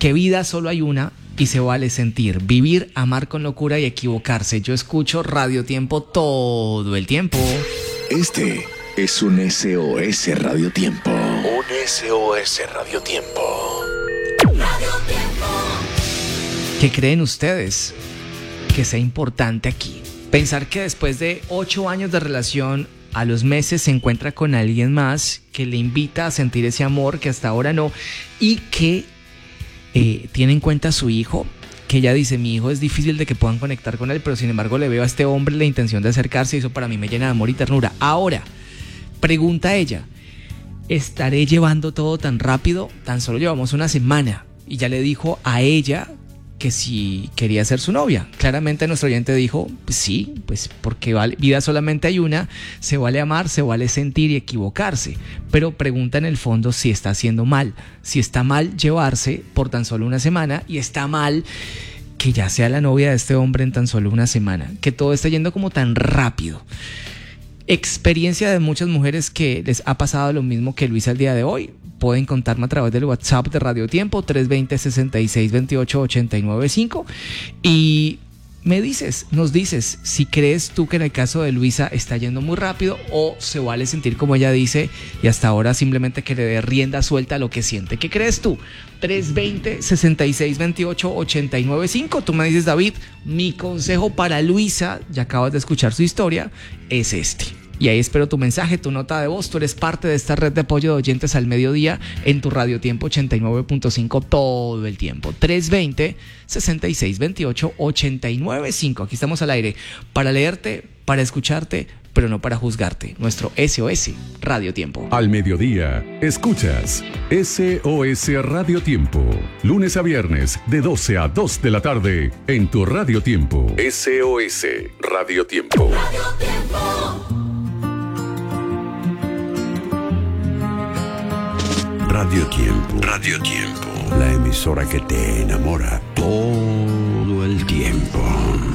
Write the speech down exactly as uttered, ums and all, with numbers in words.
que vida solo hay una y se vale sentir, vivir, amar con locura y equivocarse. Yo escucho Radio Tiempo todo el tiempo. Este es un S O S Radio Tiempo. Un S O S Radio Tiempo. Radio Tiempo. ¿Qué creen ustedes que sea importante aquí? Pensar que después de ocho años de relación, a los meses se encuentra con alguien más que le invita a sentir ese amor que hasta ahora no, y que eh, tiene en cuenta a su hijo, que ella dice, mi hijo es difícil de que puedan conectar con él, pero sin embargo le veo a este hombre la intención de acercarse y eso para mí me llena de amor y ternura. Ahora, pregunta ella, ¿estaré llevando todo tan rápido? Tan solo llevamos una semana y ya le dijo a ella que si quería ser su novia. Claramente nuestro oyente dijo, pues sí, pues porque vale, vida solamente hay una, se vale amar, se vale sentir y equivocarse, pero pregunta en el fondo si está haciendo mal, si está mal llevarse por tan solo una semana y está mal que ya sea la novia de este hombre en tan solo una semana, que todo esté yendo como tan rápido. Experiencia de muchas mujeres que les ha pasado lo mismo que Luisa el día de hoy. Pueden contarme a través del WhatsApp de Radio Tiempo tres dos cero, seis seis dos ocho, ocho nueve cinco y me dices, nos dices si crees tú que en el caso de Luisa está yendo muy rápido o se vale sentir como ella dice y hasta ahora simplemente que le dé rienda suelta a lo que siente. ¿Qué crees tú? tres dos cero, seis seis dos ocho, ocho nueve cinco. Tú me dices, David, mi consejo para Luisa, ya acabas de escuchar su historia, es este. Y ahí espero tu mensaje, tu nota de voz. Tú eres parte de esta red de apoyo de oyentes al mediodía en tu Radio Tiempo ochenta y nueve punto cinco todo el tiempo. tres dos cero, seis seis dos ocho, ocho nueve cinco. Aquí estamos al aire para leerte, para escucharte, pero no para juzgarte. Nuestro S O S Radio Tiempo. Al mediodía, escuchas S O S Radio Tiempo. Lunes a viernes, de doce a dos de la tarde, en tu Radio Tiempo. S O S Radio Tiempo. Radio Tiempo. Radio Tiempo. Radio Tiempo. La emisora que te enamora todo el tiempo.